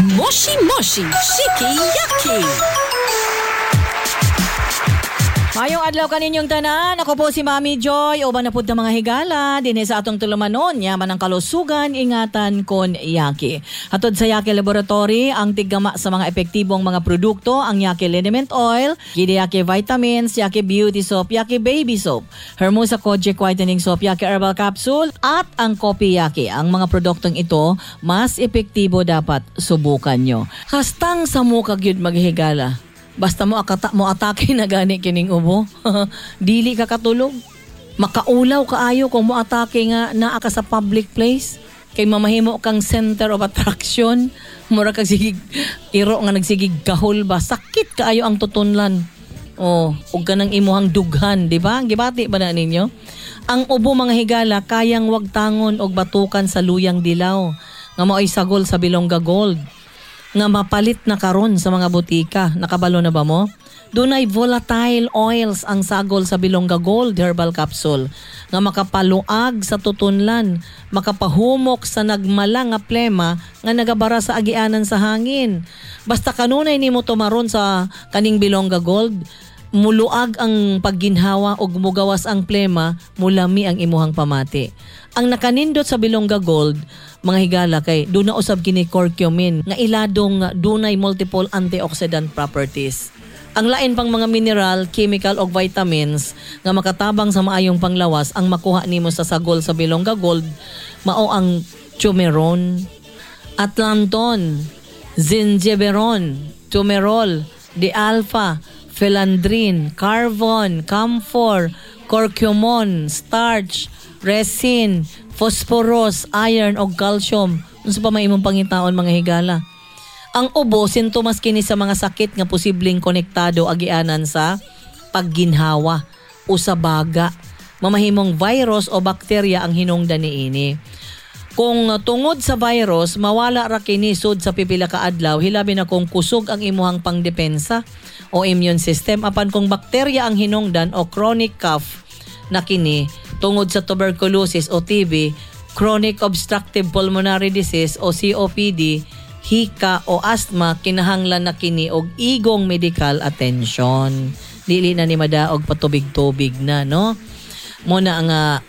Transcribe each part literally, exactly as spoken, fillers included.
Moshi Moshi Shiki Yaki. Mayong adlaw kaninyong tanan, ako po si Mami Joy, uban na pud ng mga higala, dinhi sa atong tulumanon, yaman ang kalusugan, ingatan kon Yaki. Hatod sa Yaki Laboratory, ang tiggama sa mga epektibong mga produkto, ang Yaki Liniment Oil, Gidi Yaki Vitamins, Yaki Beauty Soap, Yaki Baby Soap, Hermosa Kojic Whitening Soap, Yaki Herbal Capsule, at ang Kopi Yaki. Ang mga produktong ito, mas epektibo dapat subukan nyo. Hastang sa mukha gyud maghigala. Basta mo akata mo atake na gani kining ubo. Dili ka katulog. Makaulaw kaayo kung mo atake nga naa ka sa public place. Kay mamahimo kang center of attraction. Mura kag sigig iro nga nagsigig kahol ba. Sakit kaayo ang tutunlan. Oh, ug kanang imuhang dughan, di ba? Gibati ba na ninyo? Ang ubo mga higala kayang wag tangon og batukan sa luyang dilaw. Nga mao'y sagol sa Bilongga Gold. Nga mapalit na karon sa mga butika. Nakabalo na ba mo? Dunay volatile oils ang sagol sa Bilongga Gold Herbal Capsule nga makapaluag sa tutunlan, makapahumok sa nagmala nga plema nga nagabara sa agianan sa hangin. Basta kanunay nimo tumaron sa kaning Bilongga Gold, muluag ang pagginhawa o mugawas ang plema, mulami ang imuhang pamati. Ang nakanindot sa Bilongga Gold, mga higala kay doon na usab kini curcumin nga iladong dunay multiple antioxidant properties. Ang lain pang mga mineral, chemical o vitamins nga makatabang sa maayong panglawas ang makuha nimo sa sagol sa Bilongga Gold mao ang Chumeron, Atlanton, Zingiberon, Tumerol, D-alpha, Philandrin, Carvon, Camphor, Curcumon, starch, resin, phosphorus, iron o calcium. Unsa pa may imong pangitaon mga higala? Ang ubo sintomas kini sa mga sakit nga posibleng konektado agianan sa pagginhawa o sa baga. Mamahimong virus o bakterya ang hinungdan niini. Kung tungod sa virus, mawala ra kini sud sa pipila ka adlaw, hilabi na kung kusog ang imuhang pangdepensa o immune system. Apan kung bakterya ang hinungdan o chronic cough na kini, tungod sa tuberculosis o T B, chronic obstructive pulmonary disease o C O P D, hika o asthma, kinahanglan na kini og igong medical attention. Dili na ni madaog patubig-tubig na, no? Muna ang uh,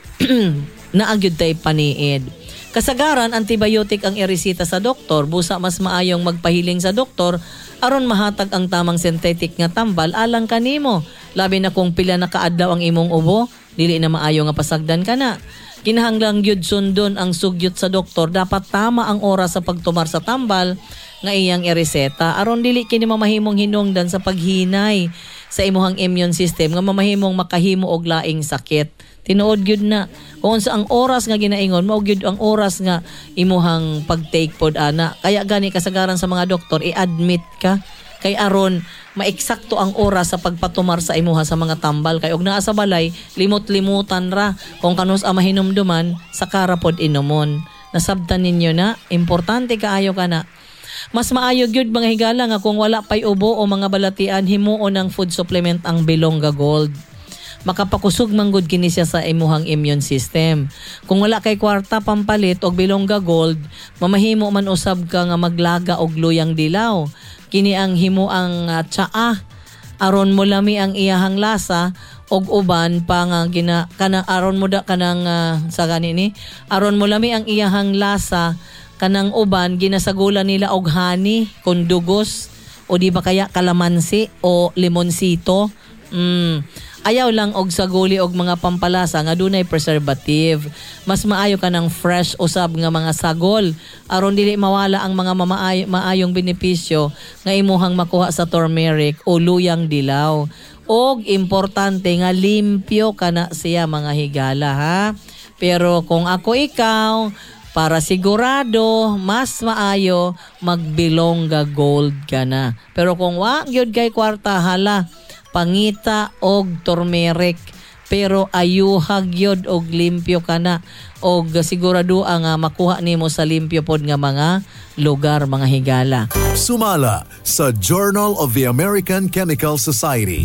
naagyud tay paniid. Kasagaran, antibiotic ang iresita sa doktor, busa mas maayong magpahiling sa doktor aron mahatag ang tamang synthetic nga tambal alang kanimo. Labi na kung pila na kaadlaw ang imong ubo, dili na maayo nga pasagdan ka na. Kinahanglang gyud sundon ang sugyot sa doktor, dapat tama ang oras sa pagtumar sa tambal nga iyang ireseta aron dili kini mamahimong hinungdan sa paghinay sa imuhang immune system nga mamahimong makahimo og laing sakit. Tinuod gyud na kung sa ang oras nga ginaingon mao gyud ang oras nga imuhang pag-take pod ana. Kaya gani kasagaran sa mga doktor i-admit ka kay aron maeksakto ang oras sa pagpatumar sa imuha sa mga tambal kay og naa sa balay limot-limutan ra kung kanus a mahinumduman sa karapod inumon. Nasabtan ninyo na, importante kaayo ka na. Mas maayo gyud mga higala nga kung wala pay ubo o mga balatian, himuon ng food supplement ang Bilongga Gold. Makapakusog manggod kini siya sa imuhang immune system. Kung wala kay kwarta pampalit og Bilongga Gold, mamahimo man usab ka nga maglaga og luyang dilaw. Kini ang himo ang uh, tsaa aron mo lami ang iyahang lasa og uban pa nga gina kanang aron mo da kanang uh, sa ganini aron mo lami ang iyahang lasa kanang uban ginasagulan nila og honey kun dugos o di ba kaya kalamansi o limonsito. Mm. Ayaw lang og saguli og mga pampalasa nga dunay preservative. Mas maayo ka ng fresh usab nga mga sagol aron dili mawala ang mga mamaayo, maayong benepisyo nga imuhang makuha sa turmeric o luyang dilaw. Og importante nga limpyo kana siya mga higala ha. Pero kung ako ikaw, para sigurado, mas maayo magbilongga gold ka na. Pero kung wa gyud kay kwarta hala, pangita og turmeric pero ayuhag yod og limpyo kana og sigurado ang uh, makuha nimo sa limpyo pod nga mga lugar mga higala. Sumala sa Journal of the American Chemical Society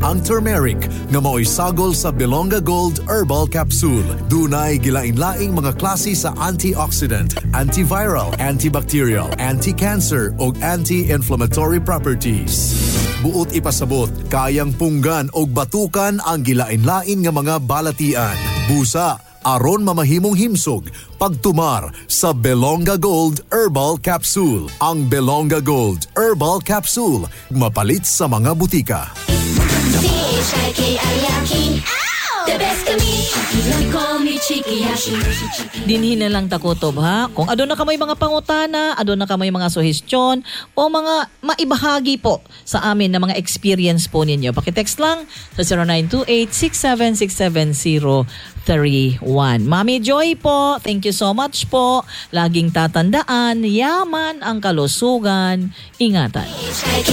ang turmeric nga mao'y sagol sa Belonga Gold Herbal Capsule. Dunay gilain-laing mga klase sa antioxidant, antiviral, antibacterial, anti-cancer ug anti-inflammatory properties. Buot ipasabot, kayang punggan og batukan ang gilain-lain nga mga balatian. Busa aron mamahimong himsog pagtumar sa Belonga Gold Herbal Capsule. Ang Belonga Gold Herbal Capsule mapalit sa mga butika. C H I K I Yakin. The best kami. You call me Chiki Yakin. Dinhin na lang takutob ha. Kung adon na kamay mga pangutana, adon na kamay mga suhestyon o mga maibahagi po sa amin na mga experience po ninyo. Pakitext lang sa zero nine two eight six seven six seven zero three one. Mami Joy po, thank you so much po. Laging tatandaan, yaman ang kalusugan. Ingatan. C H I K